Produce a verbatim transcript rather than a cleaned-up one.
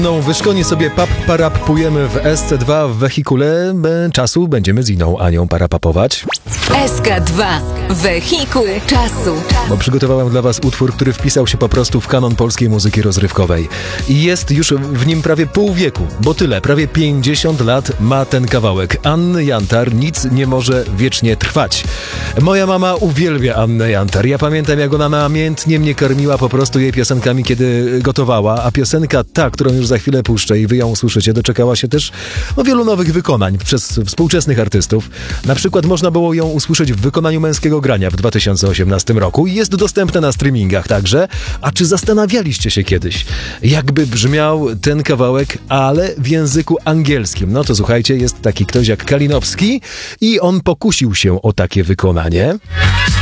No, wyszkolnie sobie pap parapujemy w S C dwa w wehikule e, czasu. Będziemy z inną Anią parapapować. S K dwa. Wehikuł czasu. Bo przygotowałem dla was utwór, który wpisał się po prostu w kanon polskiej muzyki rozrywkowej. I jest już w nim prawie pół wieku, bo tyle, prawie pięćdziesiąt lat ma ten kawałek. Anny Jantar, Nic nie może wiecznie trwać. Moja mama uwielbia Annę Jantar. Ja pamiętam, jak ona namiętnie mnie karmiła po prostu jej piosenkami, kiedy gotowała, a piosenka ta, którą już za chwilę puszczę i wy ją usłyszycie, doczekała się też no, wielu nowych wykonań przez współczesnych artystów. Na przykład można było ją usłyszeć w wykonaniu Męskiego Grania w dwa tysiące osiemnastym roku i jest dostępna na streamingach także. A czy zastanawialiście się kiedyś, jakby brzmiał ten kawałek, ale w języku angielskim? No to słuchajcie, jest taki ktoś jak Kalinowski i on pokusił się o takie wykonanie.